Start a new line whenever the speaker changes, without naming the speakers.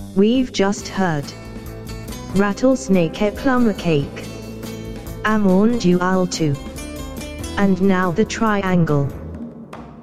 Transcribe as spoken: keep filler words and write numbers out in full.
We've just heard Rattlesnake e Plum Cake, Amor Dual two, and now the triangle.